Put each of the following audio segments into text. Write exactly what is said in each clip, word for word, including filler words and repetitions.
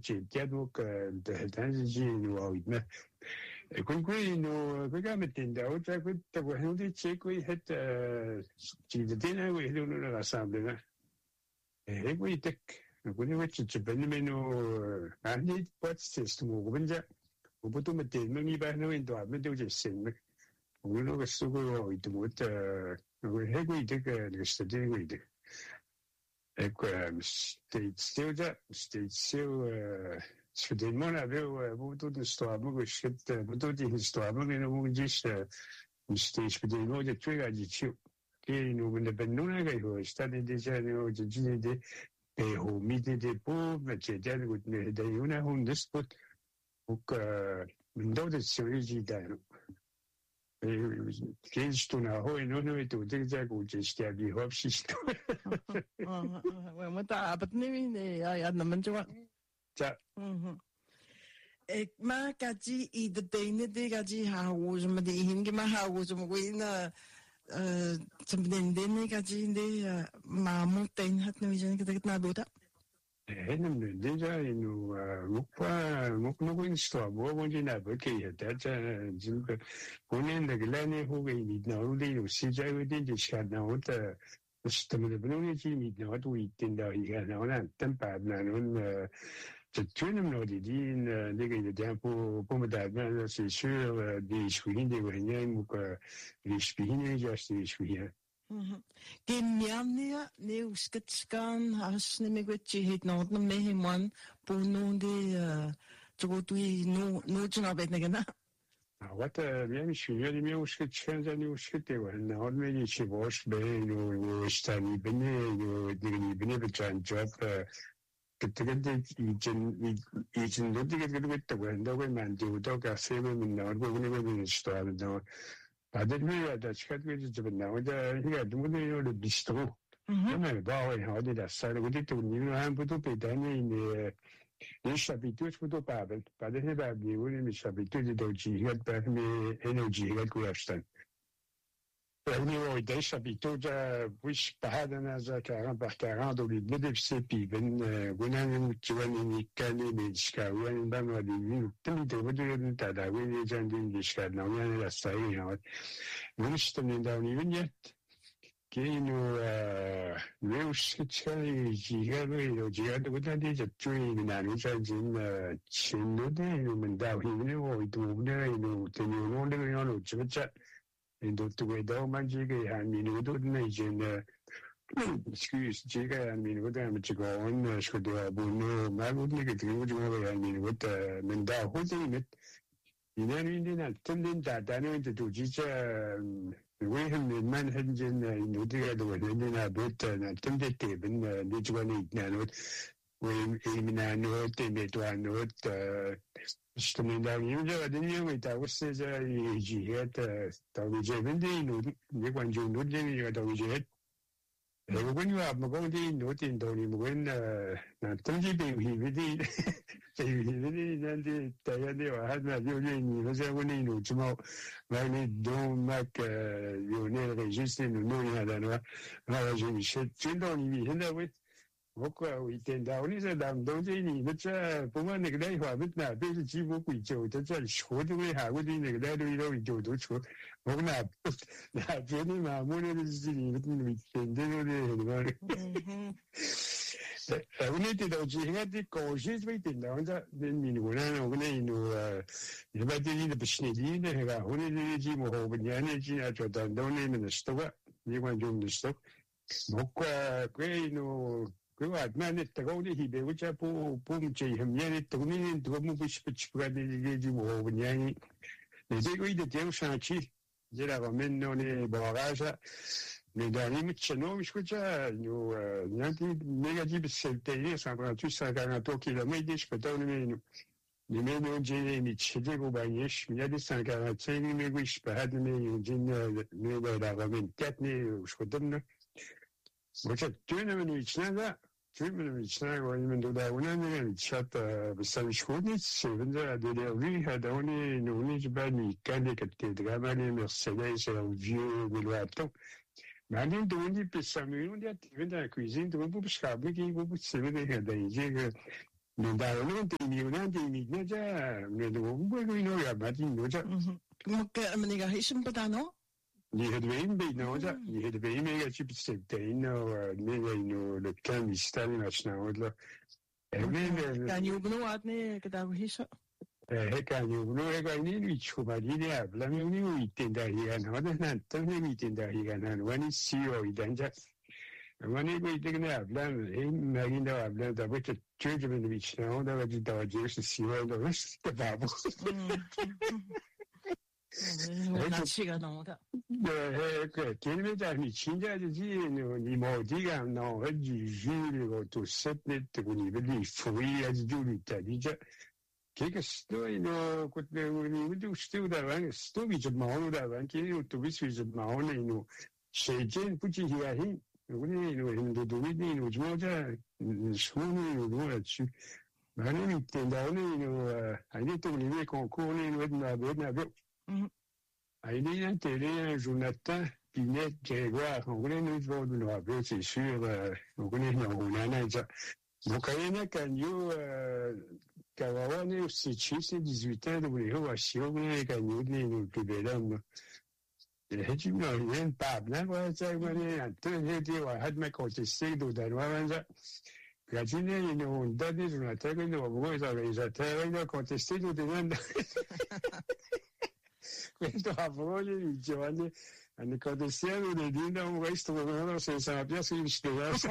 c'è chiaro che da tanti giorni ho e con cui no perché mettendo oltre questo quello di c'è qui het ci detiene quello non la assemblea e qui tec quindi c'è bene meno anni poi stesso quindi ho potuto mettere non mi va non into a mettere c'è sempre uno che sto con il molto e qui tec che sta di qui ecco state still già state still Sfidemmo avevo avuto una storia che scritta, avuto di storia che non esiste, mi stai spiegando di tre di più, che non ne vengono che io state dicendo oggi di e ho miti di po', ma c'è già da una un disput, o che non devo essere gitano. Che sto na ho e non è tutto già che ci stia di hopsi sto. Ah, ma ta abtni ne ai non già. Già. Ik ma kaji I de dene de kaji hou zo met die hinge ma hou zo met wena eh zum den dene kaji de ma mountain hat no je dat na bota. Eh non ne déjà inu mukwa mukno in sto bo bo je na bo ke da ja jin ko konen de glane ho ge ni na ru de yo si jai we de ji sha na ho ta sistema de bno ji ni na do I tin da I ga na na tan pa na no tu ne me dis les gars pour pour me dire c'est sûr des chouines des voyants ou que les chouines j'ai acheté les chouines Geniamnia ne usketskan has ne me gwechi het not no me man pour non de trotui no no tuna betnegena wat bien je suis venu mais où sketch quinze années où sketch ouais non mais je suis boss ben no stani bene no digni bene betan job 그때그때 이전 이전 노디게 그랬다고 한다고 만지고도 가세면 나오고 그러면 스토어도 다들이야 다 시간이 좀 나오다 이게 누구들이 비슷하고 정말 바로 어디다 살고 그때도 니는 한 번도 배단이 이제 les habitudes plutôt pas pas de pas bien les habitudes de jigat pas mais énergie gat kuashtan Anyway, des habitudes wish bahadana za quarante par quarante au lieu de D F C puis ben gunan tuani ni kani ni ska wan ban wa di ni tumi de wadu ta da wi ni jan di ska na wan la sai ha wish to ni da ni vignette che no wish che ji ga wi ji ga de da di je tui ni na ni sa jin chin no de ni da hi ni wo i tu de ni te ni no de no no che che in tutte quelle domande che a minuto ne gen excuse diga a minuto am ci con scudo buono ma vuol dire che devo giocare a minuto non da hoje mit in in in attending da da ne da tu ji ce we hem in man henjen in udiga da wani na bot na attending te bin ne ji wani na no we in na no te me to no sto mi da io già da io mi da queste già I G het da vi je vendi no ne quan ju no je ni da vi je e when you have mo di no tin do ni mo when na tangi be hi vedi se hi vedi dan di ta ya de wa ha na io ni ni se when no chimo ma ni do mak io ne registre no no ya da no ma je mi se tindo ni vi henda with Vokwa we ten down is a damn don't any but uh Puma Negday Habitna, Bill Chivo Quicho, the judge, what do we have within the Negday we do to show? Vogna, that Jenny Mamon is written with the I need to do had the cautious waiting down that then mean when I know when I know uh the battery the Bishnidi, they have only Jim over the energy at your don't name in the store. You want to the stock. Vokwa, Gray no. 그거 만에 뜨거운데 히베 우차 보 봄째 힘년에 뜨거우면 뜨거운 부시부치가 되지 뭐 그냥 이제 이거 대우상치 제라고 맨노네 바가자 내가 이미 쳐놓으면 그자 요 나한테 내가 집에 쓸 때에 상관없이 사가나 또 킬로미터 싶었다는 니메노 제니 치제고 바니시 미야디 상가나 체니 위시 바하드네 진네 내가 라가면 캣네 싶었던 뭐저 뒤에는 있잖아. 뒤에는 있잖아. 아니면 도다 오늘은 쳤다. 비싼 쇼니 세븐자 데리어리 하다오니 노니 집안이 간데 그때 드라마니 메르세데스 vieux Milwaukee. 많이 돈이 비싸면 근데 뒤에다 cuisine 도 뭐 비싸게 이거 세븐에 해야 이제 그 non davano terminante i miei già ne devo un po' di noi a mattino già ma che me ne ga hisum padano ni het wein bij nou ja ni het wein mega chip septain no mega no le kan die staan als nou het en we kan je opnieuw uit ne que da hiso eh kan je no e ga ni ni chuba ni ya la mi ni wi tin da hi na da na tan ni wi tin da hi na wani si o idan ja wani wi tin na la e ma ni da la da we che che me ni nou da wa da wa je si o da wa sta ba 날씨가 너무 다. 네, 그 길매장이 진짜지, 니 어디가 너 어디 줄이고 또 셋넷고 니 별이 프리야지 줄이다. 이제 걔가 스토이노 그때 우리 우리 스토다랑 스토비 좀 나오다랑 걔 또 비스 좀 나오네 이노 세진 부지히야 히 우리 이노 힘도 우리 이노 좀자 손이 뭐지 많이 있던데 이노 아니 또 우리 공코니 왜나 왜나 Il est intéressant, Jonathan Pinet, Grégoire, on connaît nous de nous rappeler, c'est sûr, on connaît nous, on en a déjà. Donc, il y a un canyon, Kawawane, c'est dix-huit ans, donc, il y a un canyon, nous, plus bel homme. Et tu me rien pas, bien, quoi, ça, on est un peu, j'ai dit, on a de contester, donc, dans le Gardiner, ils nous ont donné, Jonathan, nous avons les organisateurs, ils ont contesté, nous, des mêmes. Questo a voi giovani hanno contestato di dire un questo non senza la piazza di spiegare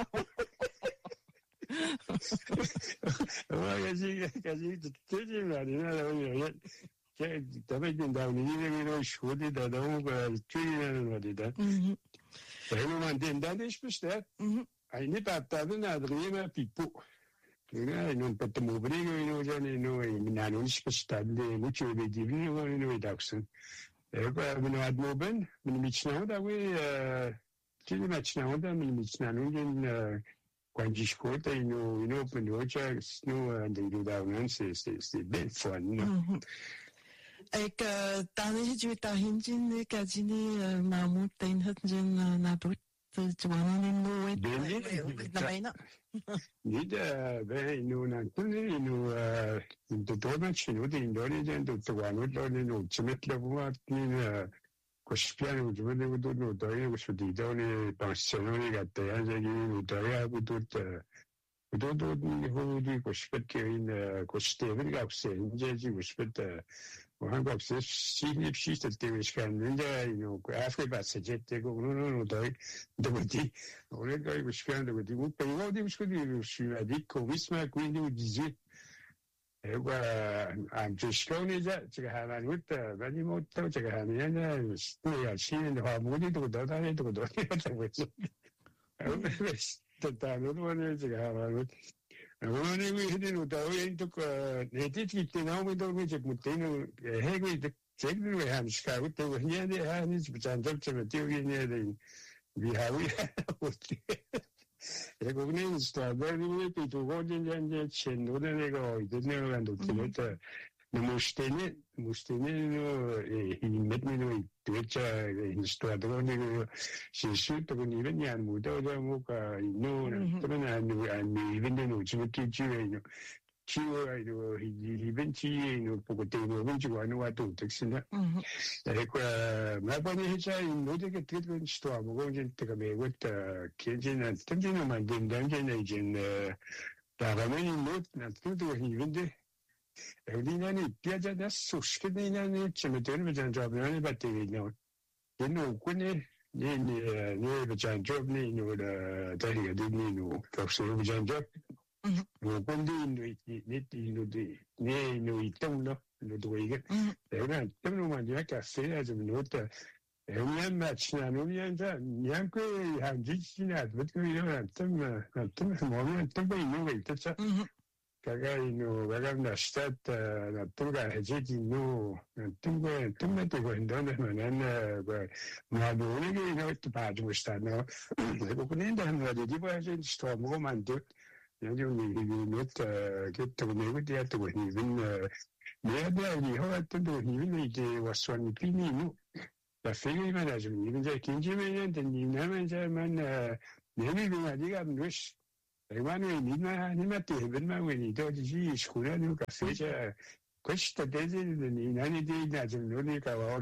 ma così così tutti i giorni che dove da unire noi scuoti da dove tutti non di da e non andando spostare hai ne parlato una prima pippo non potremmo vedere noi noi non spostare mucho di divino noi Dawson e poi abbiamo admoben mi vicino da we ci mi vicino da mi vicino non quando scuola in in open oggi no dei da se se se ben fun ek dan is het daar hinjin de kazini mamu ten het jin na tot zwanen in nooit na bijna niet bij nu na toen nu de doormatje nu de indonesië en de tuan nu nu met de wat in kospiano de we doen nu daar je was die dan pensioen gaat daar je nu daar je moet doen doen doen hoe die kospet in kosteven gaat zijn je je kospet 한국 시립 시스템 때문에 시간인데 이거 아프리카 세제되고 그러는 거 도무지 우리가 이거 시간도 그리고 배우고 되고 싶어도 쉬어야지 코비스마 quindi dice ego anche scuola 제가 하나는 것도 많이 못하고 제가 하면 스토리가 치는 거 모두도 도다니도 도다니도 그랬어 totalmente 제가 하나는 오늘 그 해는 또 또 네티티 때 나오면 또 이제 못되는 해고 제대로 한 시간고 또 해야 돼 하는 부장점처럼 뛰어내야 돼 위하위 외국인 스타들이 또 거기는 이제 친구들이고 이들을 간도 그랬다 무스테니 무스테니는 이 몇미는 되자 스타들이 실수도 그니는 야 무도도 뭐가 이노는 그러나 아니 이벤트는 우치게 지외요 지외요 이벤트는 보고 되는 문제가 아니고 또 특징이야 그러니까 매번에 해자 모두게 되는 스토어하고 이제 제가 매고 괜찮은 특징을 만든다는 게 이제 다음에는 뭐 나도 이벤트 우리는 피하자다 소식이나는 지금들은 전 잡으려는 바태리요. 얘는 군에 얘네 얘 전 잡니 노라 다리가 되니노 그래서 전 잡. 뭐 군데 니티노디 네노 있던로 노도 이게 내가 때문에 내가 세야 좀 놓다. 애면 맞지나는 년자 냥그 한 지지나 어떻게 이러면 좀 좀 뭐면 좀 있는 거 있겠죠. Kagaino, Vagabna Stat, Tunga Hejino, Tunga, Tunga to go in Donovan, Madoni, you know, to part with that now. The opening and the diversion storm woman did. You not get to me with the other one, even near you had to do, even it was one opinion. The figure management, even the Kinjiman and the Newman German, maybe I think I'm wish. Quando anima te, ben ma when do di scuola no caffè c'è questa tesi in anni di nazione che ho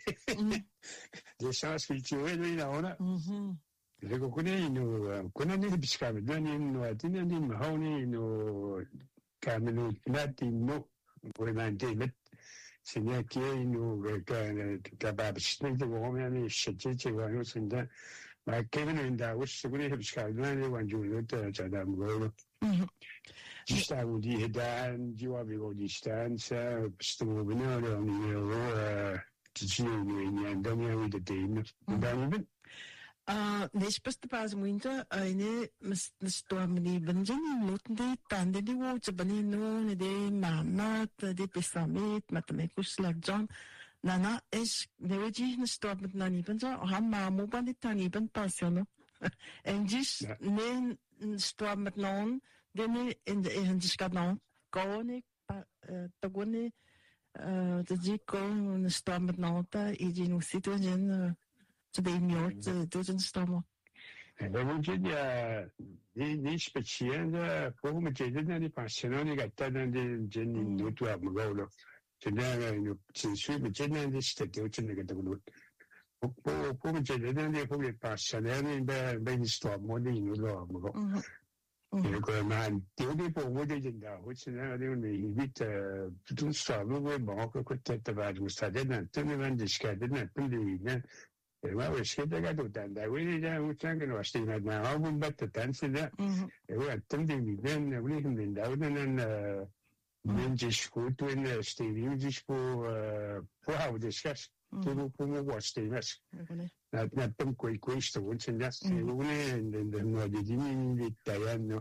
le sono spirituali di ora le cocune no quando ne biscava dani no atine di mahoni no camino lati no veramente met se ne che no che capab stente uomo ne scece che vanno senda ma che ne da usso ne biscava dani quando io te già da mo ci stavo di da di avevo distanza stavo venendo a mio ci ci ne andiamo a vedere da Ah, nes pas te pas muinta ine mas nestormini banjani mutde tande di wo jabani no ne de mama de pesamit matmekus lagjon nana es neweji nestormit nani banja ham mamu bani tani ban pasiono engis ne stormit non dene in de in skadnon gone tagone de jiko nestormit nota iji no situajen to be mjort dozen stammer. E devo dire di di speciale come che delle passioni che tanto di genni non tu abgolo. C'è ne c'è su di genni di stette c'è ne che devo. O come che delle come passioni be be stammo di non lo abgolo. E come man ti di po mo di da o c'è ne devo mi vita tutto stammo come mo che tetta va di stare dentro ne van di scade ne quindi ne e ma è scritto che tu tanta quindi già un sangue non stima ma ho un batto tanto da e ora tanti mi viene un in da un non ci scuto in stivi ci scu può discuss tu come vuoi stimas na na per quei questo un c'è già uno in no di di italiano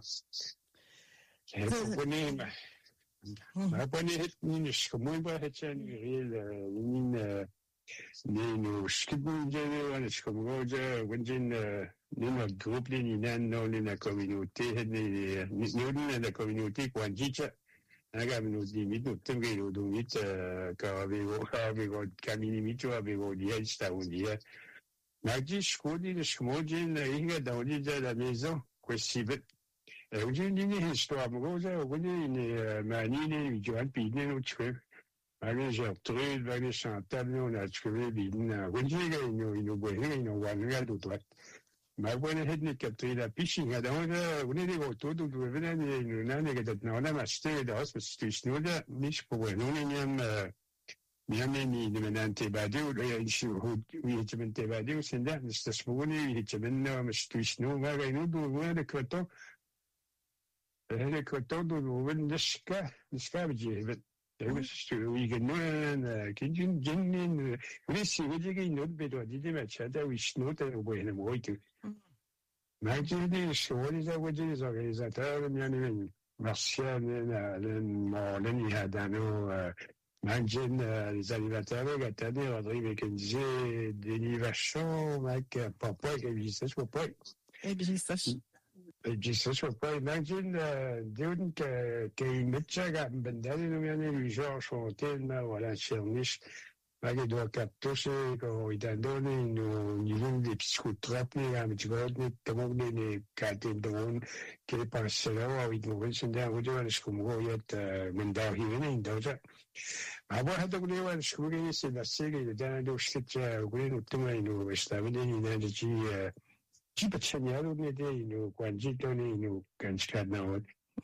e poi ma poi non scumo poi c'è il in Nino skibujene skumuja wenjin nino grupli ni nanno nina communauté ni ni la communauté quanjicha aga minu di mitu tembe lo dumit ka avevo avevo camini mitu avevo di sta un dia nagi scudi di smojin inga da oggi da la maison questi e oggi ni sto amosa oggi ni manini Joan Pine no cioè Magari Gertrude, magari Chantal, on a trouvé bien. Wenjiga, ino ino buena, ino wanga tutto. Ma buona hedni captri la piscina da ora, une di voto tu due vedere in un anno che da non ma ste da os sti snuda, nis po bueno, non niam niam ni di menante badio, e in su wi mente badio senda, sta smuni, i cemenno, ma sti snu, ma ino du buona quato. E quato du buona ska, ska bje. There was we can know can you genuine we see what you can not be what did you match that we snow that way in a way to imagine the show is that what is organizzateur miani Martial Morleni Hadano imagine les animateurs Gatani Rodrigue Kenji Denis Vachon Mike Papa che vi sta su poi e bisogna stare e ci sono poi immagine di che che in mezzo che bandare non viene il giorno fontaine voilà chernish ma che doit captare con i tendoni in in di psicoterapia ma ci guarda come ne catendon che passano i due senda oggi va scumo yet manda hivene in doja ma poi hada quello va scumo che se la serie da do steccia quello tutto in stavide in energy Cipa c'è ne dei no quanto ne no canscano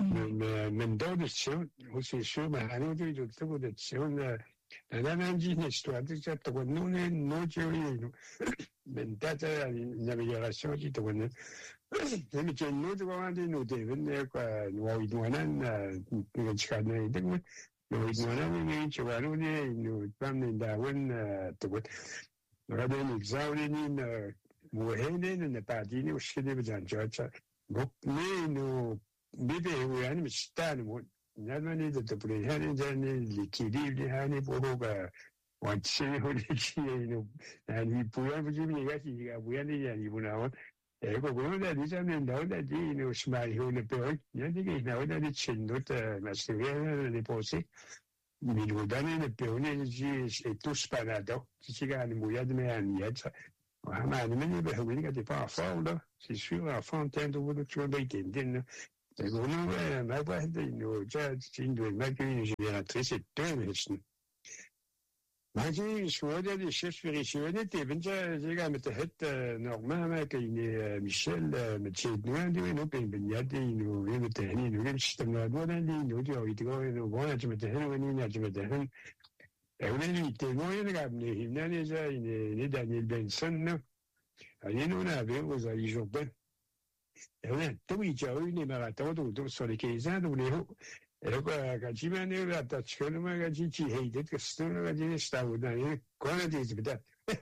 non do se o se se ma hanno di tutto da se la mangi ne sto a certo quando non è no c'è no mentata la migliorazione di tutto ne mi c'è no di quando no deve ne qua nuovi nuonan ne c'hanno di nuovi nuonan ne c'è vanno ne no quando da un to ora un esame Muhene ne padini uscite per giaccia. Ne no vive un mi stanno non ne da prendere giorni liquidi hani poco wanci holi ci no ani puoi mi gati ga buoni yani buona e quello da diciamo no da di no smai hole per niente che no da dicendo ma se viene le posi mi lo danno le peone di e tu sparato ci gani muiadme ani ya ma non mi vedo che ti fa fallo si sua fontaine dove tu vai dentro Secondo me, ma guarda, io già cinque, ma che io ci viene a tre settimane. Ma che sono delle spedizioni che vengono già met het normalement che in Michel met noi noi non ben begnati no met hani no che stiamo guardando no io dico no buona ci mette hani no ci mette hani e una lite noi ragazzi in ne già in Daniel Benson no e non avevo usato i giorni e una tu già una maratona tutto sulle chiese dove e allora che mi hanno dato magari ci heide che sono magari stavo da come dici da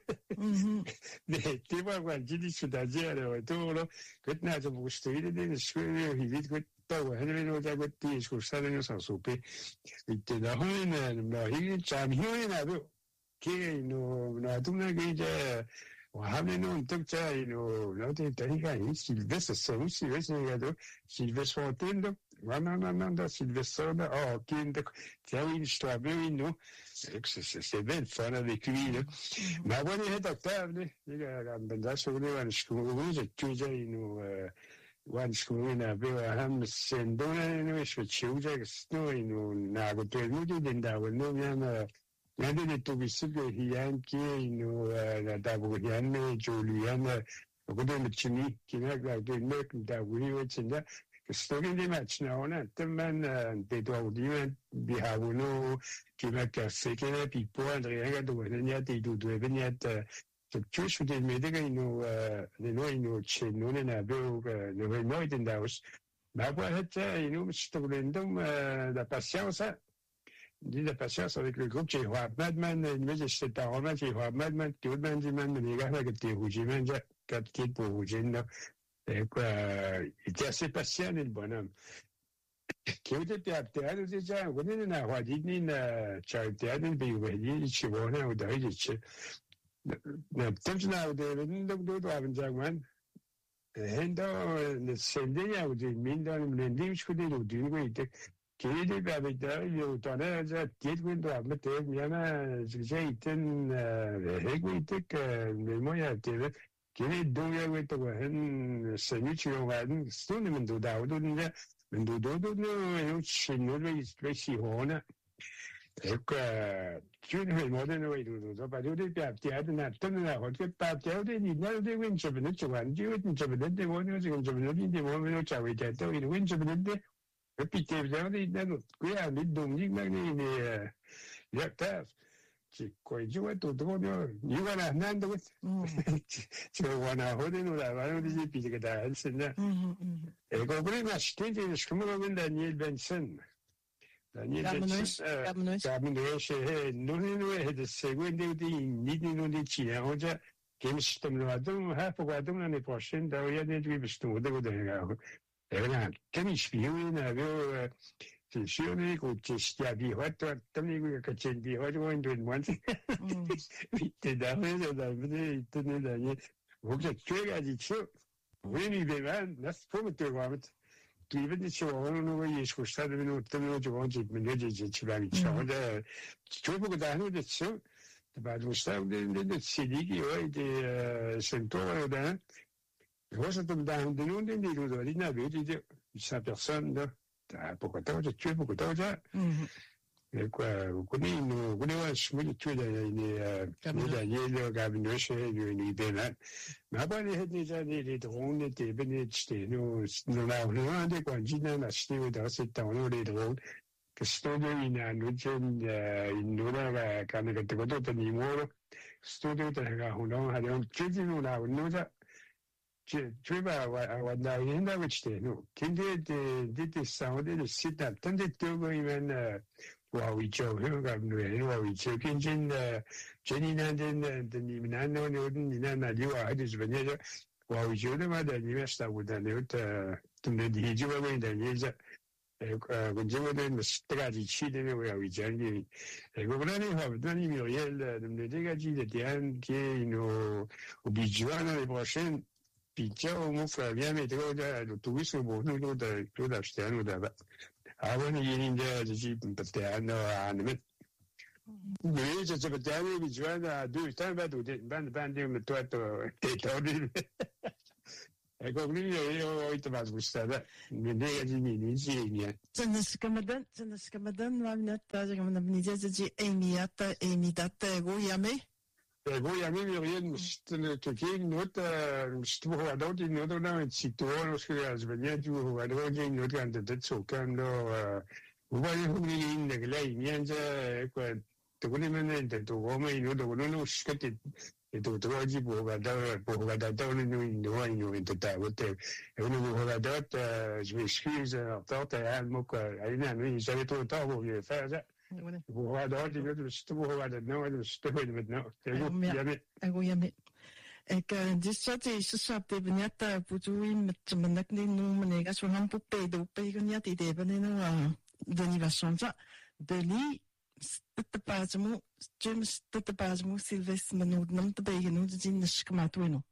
ne ti va quando dici da zero e tu lo che nato bustoire delle scuole i vedi che tu hai venuto da questi scusate non so su pe e te da hoine ma il cham hoine che no no tu non che già وعاملين تبتاع إنه لو تنتهي سيلفستر سوي سيلفستر هذا سيلفستر فونتين ما ما ما ما ده سيلفستر ده آه كين ده تاوي نشتغل إنه سيبان فانا ذكري ما بني هذا كتاب ده يجا عم بندرس وده وانشكوه جت توجا إنه وانشكوه نبيه أهم سندونا إنه إيش بتشوجا كستو إنه نعبد المودي دندا ونوم Nade de tobisige hian ki no na dabu hian me Julian ko de chini kina ga de mek da wi we chinda story de match na ona teman de do audio bi hawuno kina ka sekene pi po andrea ga do venia de do do venia de tu su de me de no de no no che no na be no ve no de daus ma qua hetta ino sto volendo la pazienza dit la patience avec le groupe chez Roy Madman, une vez c'est un roman chez Roy Madman, qui est au Mandiman, mais les gars, qui étaient rouges, j'ai quatre kids pour rouges, et quoi, il était assez patient, le bonhomme. Qui était à terre, déjà, on est dans la Roy Disney, charité, il y avait dit, chez Warner, ou d'ailleurs, chez. Le temps que nous avons donc d'autres avant Jagman, et dans le Sunday, ou des mines dans le lundi, je connais l'autre, une fois, il était. Kedi babida yo tona za tietwin do amete miana zaitin hegwitik memoya teve kedi doya wito hen senichi wan stuni men do daudo ninja men do do do no yo chino le spesi hona ecco chiudi il modello way do do pa do de pa tia na tona ho che pa tia de ni na de win chobne chwan ji win chobne de won yo chobne de won yo chawi ta to win chobne de et puis, tu es venu dans qui a mis Dominique Magni, mais il y a taf. Tu quoi, tu vois, tout le monde, il y a un nando. Tu vois, on a rodé, nous l'avons dit, puis il y a un sénat. Et quand on a acheté, je commence Daniel Benson. Daniel Benson, Gabriel chez nous, nous, et de seconde, ni nous, ni China, on a qui me stimule à deux, half of a deux l'année prochaine, d'ailleurs, il y a des bisous, de de E voilà, come spioni avevo tensione con che stiavi fatto tammi che c'è di oggi in due mesi te da me da me te ne da ne voglio che di ciò veni bevan nas come te guarda che vedi ciò non vuoi scostare minuto minuto oggi mi dice ci vai ciò da ciò poco da hanno detto ma lo stavo dicendo si dice io di sentore da moi, je tombe dans des noms, des noms, des noms, des noms, cent personnes, là. Pourquoi t'as tué, pourquoi t'as tué? Et quoi, vous connaissez, vous connaissez, moi, j'ai tué les Daniel, Gavin Rocher, les Bénin. Mais après, les drones étaient bénéfices. Nous, nous avons des candidats, on a acheté dans ce temps-là, les drones. Que studio in Anugin, in Nura, quand on était content de Nimoro, studio de la Hulon, avait un petit nous là, nous a. Tu vas avoir une which day, no. Can did the sound in the sit up, then the two even while we joke, who got no, while we joke in Jenny Nandin and the Nimano, Nina, you are his vanilla, while we joke about the newest, I would have note to the Hijuaway, the Nisa. When you were in the strategy, cheating where we journey. And we only have done Muriel, the Negaji, the Diane, you know, Ubijuana, the Russian. Picciao mu Flavia metro da l'autobus buono da da stiano da avevano ieri da di patano anime noi ci sappiamo di giocare a due stampa tutti band band metto e torni E ko ni yo ito ba gustada. Ni ne ji ni ni ji ni. 真的是根本的，真的是根本的，我们那大家我们那这自己艾米亚的艾米达的我也没。 E ko ya mi yo yen mustne to ke not mustbo ha do di no do na ci to no skria svenia ju ha do ge no kan de so kan do u ba yu ni ne ge lai nian je ko to ko ni men de to go me no do no no skate e to to ji bo ga da bo ga da do ni no no no in ta wo te e uno bo ga da je m'excuse en tant à mo ko ai na ni j'avais trop de temps pour le faire ça. Bo ga da di no do sto bo ga da no do sto bo de no. E go ya me. E go ya me. E ka dis sa te sa sa te benya ta pu tu i met manak ni no mane ga so ham pu pe do pe ga nya te de bane no de ni va changer de li te pas mo James te pas mo Sylvestre mano nam te be no de din skma tu no.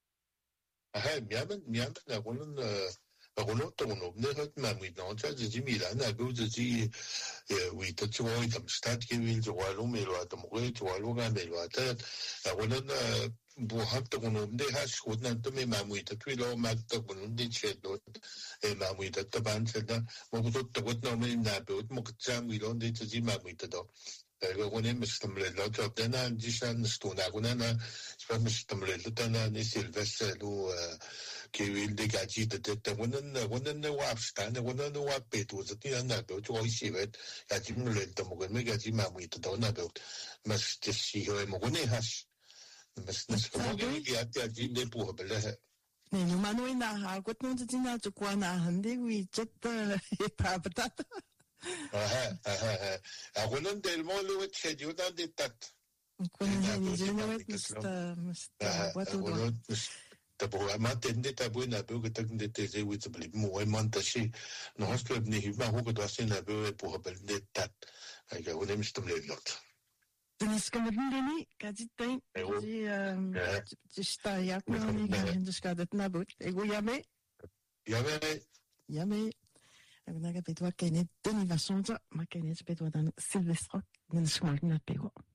Ah, miamen miamen na wonen Rono tono ne hat ma mit no cha ji mi la na go ji wi ta chu wi tam stat ke wil jo wa lo me lo tam go jo wa lo ga me lo ta a wonen bo hat tono ne ha shot na to me ma mu ta twi lo ma ta wonen de che do e ma mu ta ta ban che da mo go to go no me na be mo ka cha mi lo de ji ma mu ta do Ego gune mistamle lo to dena dishan stuna gune na spa mistamle lo dena ni Sylvestre lo ke wil de gaji de de gune na gune na wa stan gune na wa pe tu zati na be to i si vet ya ji mo le to mo gune gaji ma mu to na be mas de si ho mo gune has mas nas ko mo ya ya ji de pu be le ne no mano ina ha ko no ji na ju kwa na hande wi chat e pa patata Aha, aha, aha. Wonen del mo lo et chedio dan de tat. Kun ni je no et mista mista what do you? Ta bo ma tende ta bo na bo ta de te ze wit bli mo e man ta shi. No has club ni ma ho ko da sin na bo e po bel de tat. Ai ga wonen mistum le lot. Tenis kan met ni ka dit tain. Ji ji sta ya ko ni ga hin dus ka dat na bo. Ego ya me. Ya me. Ya me. Agora que pedwa kene Denis va changer, ma kene pedwa dan Sylvestre, dan schmal na pego.